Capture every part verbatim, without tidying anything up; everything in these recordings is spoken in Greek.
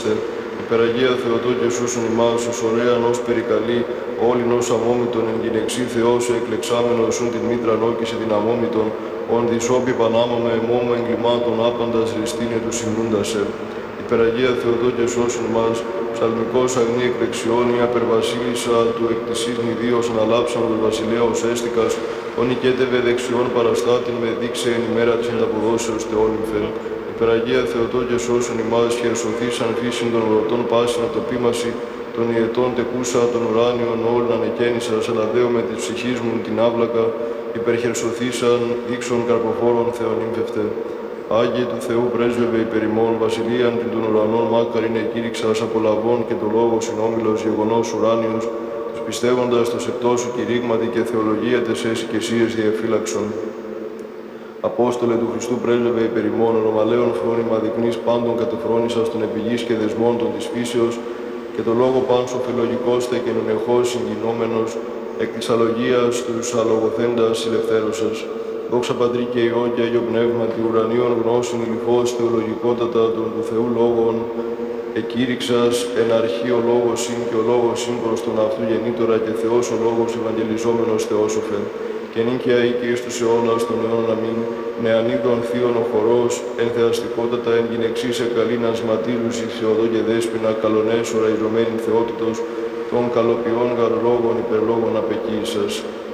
Χριστέ. Υπεραγία Θεοτό και σώσον ημάς, ως ωραίαν ως περικαλεί, όλην ως αμόμητον εν γυναιξή Θεός, εκλεξάμενος ούν την μήτραν όκησε την αμόμητον, ον δισόπι πανάμαμε εμόμου εγκλημάτων άπαντας ρηστήνε του συμνούντασε. Υπεραγία Θεοτό και σώσον ημάς, ψαλμικός αγνή εκ δεξιών, η απερβασίλισσα του εκ της ίσνη δίος αναλάψαντος βασιλέως έστικας, ον νικέτευε δεξιών παραστάτην με δείξε εν ημέρα της ενταποδόσεως Θεόλυμφε. Υπεραγία Θεοτό και σώσον ημάς, χερσωθήσαν φύσιν των οδοτών πάσιν ατοπίμαση, των ιετών τεκούσα των ουράνιων όλων ανεκαίνησας, αλλά δέω με της ψυχής μου την άβλακα, υπερχερσωθήσαν ίξων καρποφόρων Θεολύμφευτε. Άγιε του Θεού πρέσβευε υπερ ημών, βασιλείαν την των ουρανών μάκαριν εκήρυξας απολαβών και το λόγο συνόμιλος γεγονός ουράνιος, τους πιστεύοντας το σεπτό σου κηρύγματι και θεολογία τεσές οικεσίες διαφύλαξον. Απόστολε του Χριστού πρέσβευε υπερ ημών, ονομαλαίων φρόνημα δεικνύς πάντων κατεφρόνησας των επιγείς και δεσμών των της φύσεως, και το λόγο πάνσο φιλογικός τε και νονεχώς συγκινόμενος, εκ της αλογίας τους αλογοθέντας συλλευθέρωσας. Δόξα Πατρί και Υιό και Άγιο Πνεύματι, ουρανίων γνώσιν ηλυφώς θεολογικότατα των του Θεού λόγων, εκήρυξας εν αρχή ο λόγος συν και ο λόγος συν προς τον αυτού γεννήτωρα και Θεός ο λόγος ευαγγελιζόμενος Θεόσοφε. Και νίκαια ή και εις τους αιώνας των αιώνων αμήν, νεανίδων θείων ο χορός, εν θεαστικότατα εν γυναιξής εκαλήν ασματήρους η Θεοδό και Δέσποινα, καλονέσορα ηρωμένην θεότητος, των καλοποιών γαρολόγων υπερλόγων απεκοίησας.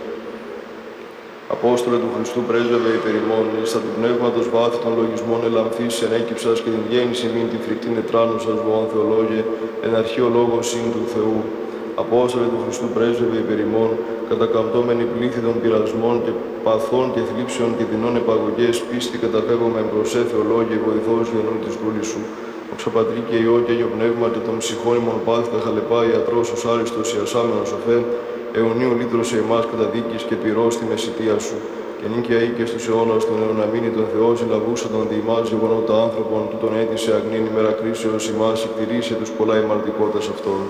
Απόστολε του Χριστού πρέσβευε υπερ ημών, εις τα του πνεύματος βάθη των λογισμών ελαμφής ενέκυψας και την γέννηση μην τη φρικτήν ετράνωσας βοών Θεολόγε, εν αρχή ο λόγος συν του Θεού. Απόστολε του Χριστού πρέσβευε υπερ ημών, κατακαμπτόμενοι πλήθη των πειρασμών και παθών και θλίψεων και δεινών επαγωγές, πίστη καταφεύγομεν προς σε Θεολόγε, βοηθός γεννού της δούλης σου. Δόξα Πατρί και Υιό και Άγιο Πνεύματι, των ψυχώνυμων πάθη τα χαλεπά, ιατρός ως άριστος ιασάμενος οφέ, αιωνίου λύτρωσε εμάς κατά δίκης και πυρός στη μεσητεία σου. Και νίκαια ή και στους αιώνας των αιών αμήνη των Θεός λαβούσα των διημάς γεγονότα άνθρωπον, του τον έτησε αγνήν ημέρα κρίσεως ημάς, εκτηρήσε τους πολλά ημαρτικότας αυτών.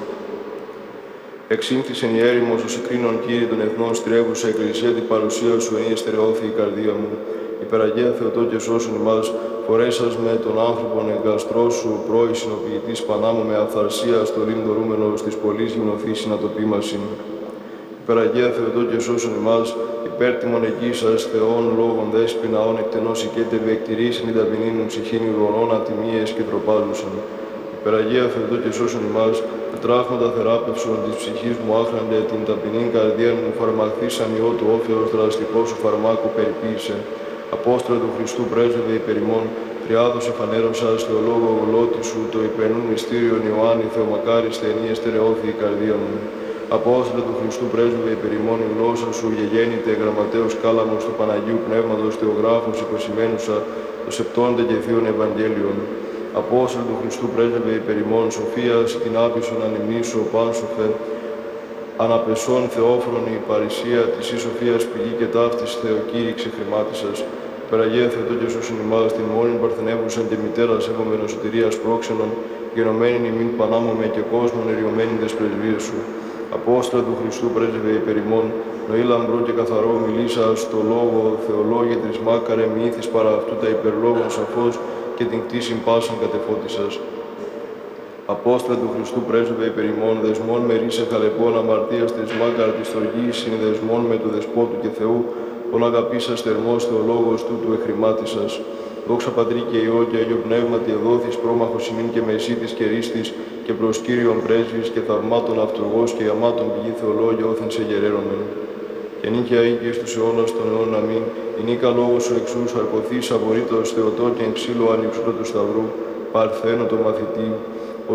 Εξήνθησεν η έρημος ως εκρίνων Κύριε των εθνών στρέφουσα εκκλησία την παρουσία σου ενή εστερεώθη η καρδία μου. Υπεραγία Θεοτό και σώσον ημάς, φορέσας με τον άνθρωπον εγκαστρό σου, πρώη συνοποιητής πανάμω με αυθαρσία στο λίμ δωρούμενος της πολλής γυμνοθής συνατοπίμασιν. Υπεραγία Θεοτό και σώσον ημάς, υπέρτιμον εκείσας Θεών λόγων δέσποινα όν εκτενώς οικέτευε εκτηρήσιν η ταπεινήν μου ψυχήν ουρωνών ατιμίες και τροπάζουσαν. Υπεραγία Θεοτό και σώσον ημάς, τετράχματα θεράπευσον της ψυχής μου άχραντε την ταπεινήν καρδία μου φαρμακθήσαν ιό του όφεως δραστικό σου φαρμάκου περιποίησε. Απόστολε του Χριστού πρέσβευε υπερ ημών, τριάδος εφανέρωσας θεολόγο γλώτη σου, το υπερνούν μυστήριον Ιωάννη Θεομακάριστε ενή εστερεώθη η καρδία μου. Απόστολε του Χριστού πρέσβευε υπερ ημών, η γλώσσα σου γεγέννηται γραμματέως κάλαμος του Παναγίου Πνεύματος Θεογράφος υποσημένουσα, το σεπτόντε και θείων Ευαγγέλιων. Απόστολε του Χριστού πρέσβευε υπερ ημών, σοφίας την άπησον ανυμνήσου πάνσοφε, αναπεσών θεόφρονη η παρησία της εις σοφίας πηγή και ταύτης θεοκήρυξη χρημάτισας. Υπεραγία Θεοτό και σώσον ημάς, την μόνην παρθενεύουσαν και μητέρα σέβομεν σωτηρίας πρόξενων, γενομένην ημίν πανάμωμε και κόσμων εριωμένην τες πρεσβείες σου. Απόστολε του Χριστού πρέσβευε υπερ ημών, νοή λαμπρό και καθαρό μιλήσα στο λόγο θεολόγε τρισμάκαρε μυήθης παρά αυτού τα υπερλόγων σαφώς και την κτήσιν πάσαν κατεφώτισας. Απόστολε του Χριστού πρέσβευε υπερ ημών, δεσμών με ρίσε χαλεπών αμαρτίας τρισμάκαρ της στοργής συνδεσμών με του Δεσπότου και Θεού, ον αγαπήσας θερμός θεολόγος του του εχρημάτισας. Δόξα Πατρί και Υιό και Αγιο Πνεύματι εδόθης πρόμαχος ημίν και μεσίτης και ρίστης και προς Κύριον πρέσβης και θαυμάτων αυτουργός και αμάτων πηγή θεολόγια όθεν σε γεραίρομεν. Και νίκαια ή και εις τους αιώνας των αιώνων αμήν, η νίκα λόγος σου εξούς αρκωθείς απορρίτως Θεοτό και εν ξύλο ανυψούτο του Σταυρού, παρθένο το μαθητή,